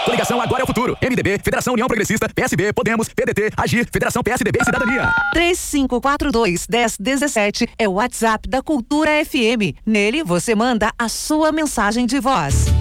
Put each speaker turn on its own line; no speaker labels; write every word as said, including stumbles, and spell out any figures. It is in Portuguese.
Coligação Agora é o Futuro. M D B, Federação União Progressista, P S B, Podemos, P D T, Agir, Federação P S D B e Cidadania.
três cinco quatro dois, um zero um sete é o WhatsApp da Cultura F M. Nele você manda a sua mensagem de voz.